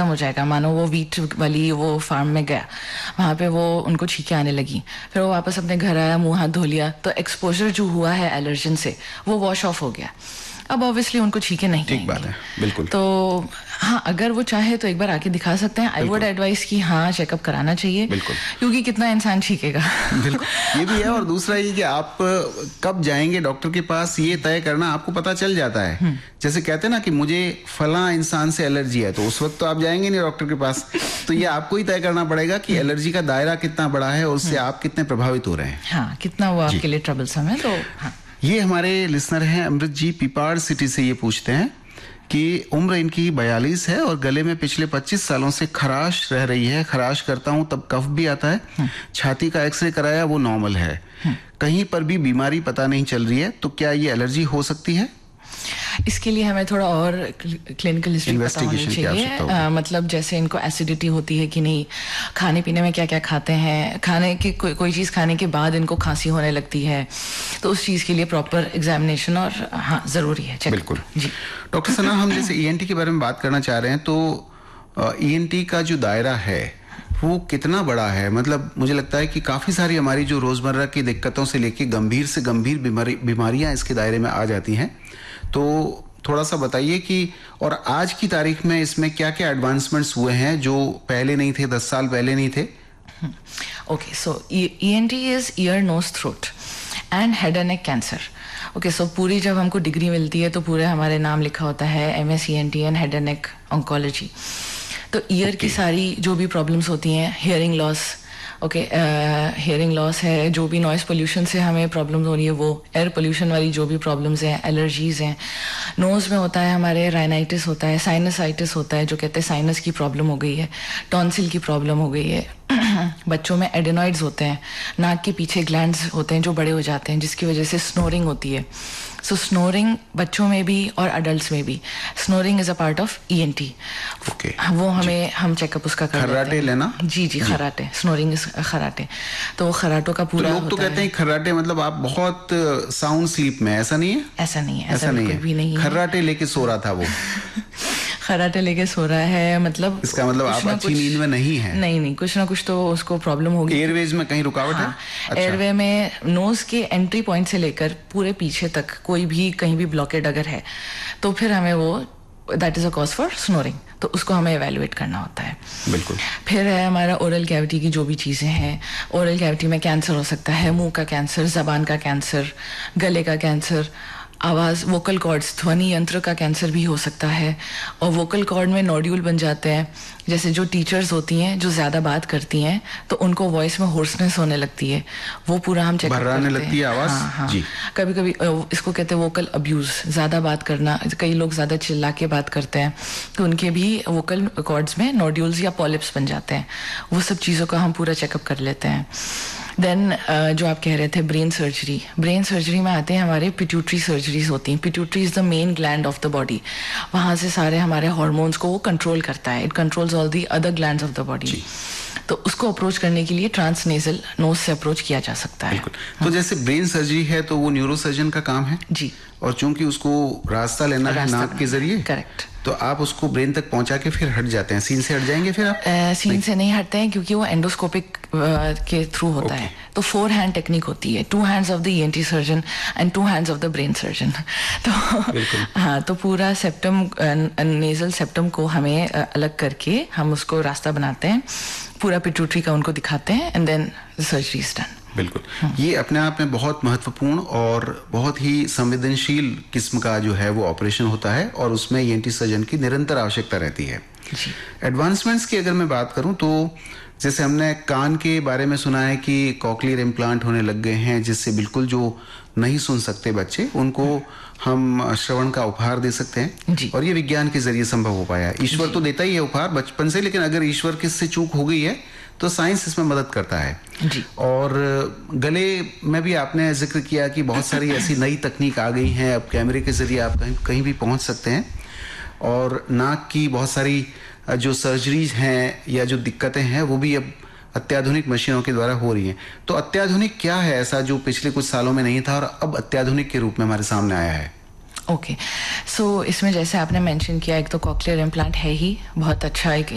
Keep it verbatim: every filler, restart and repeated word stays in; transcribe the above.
हो जाएगा। मानो वो वीट वाली वो फार्म में गया, वहाँ पे वो उनको छींके आने लगी, फिर वो वापस अपने घर आया, मुंह हाथ धो लिया, तो एक्सपोजर जो हुआ है एलर्जन से वो वॉश ऑफ हो गया। अब ऑब्वियसली उनको छींके नहीं ठीक बात है, बिल्कुल। तो हाँ, अगर वो चाहे तो एक बार आके दिखा सकते हैं। आई वुड एडवाइस कि हाँ, चेकअप कराना चाहिए, बिल्कुल, क्योंकि कितना इंसान छींकेगा। बिल्कुल, ये भी है। और दूसरा ये कि आप कब जाएंगे डॉक्टर के पास, ये तय करना आपको पता चल जाता है। जैसे कहते हैं ना कि मुझे फला इंसान से एलर्जी है, तो उस वक्त तो आप जाएंगे नहीं डॉक्टर के पास, तो ये आपको ही तय करना पड़ेगा कि एलर्जी का दायरा कितना बड़ा है और उससे आप कितने प्रभावित हो रहे हैं। हाँ, कितना वो आपके लिए ट्रबलसम है। तो हाँ, ये हमारे लिसनर हैं अमृत जी, पीपाड़ सिटी से। ये पूछते हैं कि उम्र इनकी बयालीस है और गले में पिछले पच्चीस सालों से खराश रह रही है। खराश करता हूं तब कफ भी आता है। छाती का एक्सरे कराया, वो नॉर्मल है। कहीं पर भी बीमारी पता नहीं चल रही है, तो क्या ये एलर्जी हो सकती है? इसके लिए हमें थोड़ा और क्लिनिकल हिस्ट्री पता होनी चाहिए। आ, मतलब जैसे इनको एसिडिटी होती है कि नहीं, खाने पीने में क्या क्या खाते हैं, खाने की को, कोई चीज़ खाने के बाद इनको खांसी होने लगती है, तो उस चीज़ के लिए प्रॉपर एग्जामिनेशन और हाँ ज़रूरी है। बिल्कुल जी। डॉक्टर सना, हम जैसे ईएनटी के बारे में बात करना चाह रहे हैं, तो ईएनटी का जो दायरा है वो कितना बड़ा है? मतलब मुझे लगता है कि काफ़ी सारी हमारी जो रोज़मर्रा की दिक्कतों से लेके गंभीर से गंभीर बीमारी बीमारियां इसके दायरे में आ जाती हैं। तो थोड़ा सा बताइए कि और आज की तारीख में इसमें क्या क्या एडवांसमेंट्स हुए हैं जो पहले नहीं थे, दस साल पहले नहीं थे? Okay, so ENT is ear nose throat and head and neck cancer. Okay, सो पूरी जब हमको डिग्री मिलती है तो पूरे हमारे नाम लिखा होता है M S E N T and head and neck oncology. तो ईयर okay. की सारी जो भी प्रॉब्लम्स होती हैं, hearing loss, okay, hearing loss है, जो भी नॉइस पोल्यूशन से हमें प्रॉब्लम हो रही है वो, एयर पोल्यूशन वाली जो भी प्रॉब्लम्स हैं, एलर्जीज हैं, नोज़ में होता है हमारे राइनाइटिस होता है, साइनसाइटिस होता है, जो कहते हैं साइनस की प्रॉब्लम हो गई है, टॉन्सिल की प्रॉब्लम हो गई है। बच्चों में एडेनॉइड्स होते हैं, नाक के पीछे ग्लैंड्स होते हैं जो बड़े हो जाते हैं, जिसकी वजह से स्नोरिंग होती है। सो so, स्नोरिंग बच्चों में भी और अडल्ट्स में भी, snoring is a part of ENT. Okay, वो हमें हम चेकअप उसका कर खर्राटे लेना। जी जी, खर्राटे, स्नोरिंग इज खर्राटे। तो खर्राटों का पूरा तो लोग तो कहते हैं खर्राटे मतलब आप बहुत साउंड स्लीप में, ऐसा नहीं है? ऐसा नहीं है, ऐसा नहीं है, भी नहीं है। खर्राटे लेके सो रहा था वो। खर्राटे लेके सो रहा है मतलब इसका मतलब आप अच्छी नींद में नहीं है? नहीं नहीं, कुछ ना कुछ तो उसको प्रॉब्लम होगी। एयरवेज में कहीं रुकावट हाँ, है? अच्छा। एयरवे में नोज के एंट्री पॉइंट से लेकर पूरे पीछे तक कोई भी कहीं भी ब्लॉकेड अगर है तो फिर हमें वो that is a cause for snoring, तो उसको हमें एवेल्युएट करना होता है। बिल्कुल। फिर है हमारा ओरल कैविटी की जो भी चीज़ें हैं, ओरल कैविटी में कैंसर हो सकता है, मुंह का कैंसर, जबान का कैंसर, गले का कैंसर, आवाज़, वोकल कॉर्ड्स, ध्वनि यंत्र का कैंसर भी हो सकता है। और वोकल कॉर्ड में नोड्यूल बन जाते हैं, जैसे जो टीचर्स होती हैं जो ज़्यादा बात करती हैं तो उनको वॉइस में होर्सनेस होने लगती है, वो पूरा हम चेक करते हैं। लगती है आवाज़। हाँ हाँ जी। कभी कभी इसको कहते हैं वोकल अब्यूज़, ज़्यादा बात करना, कई लोग ज़्यादा चिल्ला के बात करते हैं तो उनके भी वोकल कॉर्ड्स में नोड्यूल्स या पॉलिप्स बन जाते हैं। वो सब चीज़ों का हम पूरा चेकअप कर लेते हैं। देन uh, जो आप कह रहे थे ब्रेन सर्जरी, ब्रेन सर्जरी में आते हैं हमारे पिट्यूटरी सर्जरीज होती हैं। Pituitary is the main gland of the body, वहाँ से सारे हमारे हार्मोन्स को वो कंट्रोल करता है, it controls all the other glands of the body. तो उसको अप्रोच करने के लिए ट्रांसनेजल नोज से अप्रोच किया जा सकता है। तो जैसे ब्रेन सर्जरी है तो वो न्यूरोसर्जन का काम है जी, और चूंकि उसको रास्ता लेना है नाक के जरिए, करेक्ट, तो आप उसको ब्रेन तक पहुंचा के फिर हट जाते हैं, सीन से हट जाएंगे फिर आप? uh, सीन से नहीं हटते हैं क्योंकि वो एंडोस्कोपिक uh, के थ्रू होता okay. है। तो फोर हैंड टेक्निक होती है, to hands of the ENT surgeon and to hands of the brain surgeon. तो हाँ, तो पूरा सेप्टम, नेजल सेप्टम को हमें uh, अलग करके हम उसको रास्ता बनाते हैं, पूरा पिट्यूटरी का उनको दिखाते हैं and then the surgery is done. बिल्कुल। ये अपने आप में बहुत महत्वपूर्ण और बहुत ही संवेदनशील किस्म का जो है वो ऑपरेशन होता है और उसमें ईएनटी सर्जन की निरंतर आवश्यकता रहती है। एडवांसमेंट्स की अगर मैं बात करूं तो जैसे हमने कान के बारे में सुना है कि कॉक्लियर इम्प्लांट होने लग गए हैं, जिससे बिल्कुल जो नहीं सुन सकते बच्चे उनको हम श्रवण का उपहार दे सकते हैं और ये विज्ञान के जरिए संभव हो पाया। ईश्वर तो देता ही है उपहार बचपन से, लेकिन अगर ईश्वर किससे चूक हो गई है तो साइंस इसमें मदद करता है जी। और गले में भी आपने जिक्र किया कि बहुत सारी ऐसी नई तकनीक आ गई हैं, अब कैमरे के जरिए आप कहीं कहीं भी पहुंच सकते हैं और नाक की बहुत सारी जो सर्जरीज हैं या जो दिक्कतें हैं वो भी अब अत्याधुनिक मशीनों के द्वारा हो रही हैं। तो अत्याधुनिक क्या है ऐसा जो पिछले कुछ सालों में नहीं था और अब अत्याधुनिक के रूप में हमारे सामने आया है? ओके, सो इसमें जैसे आपने मेंशन किया, एक तो कॉक्लियर इम्प्लांट है ही बहुत अच्छा एक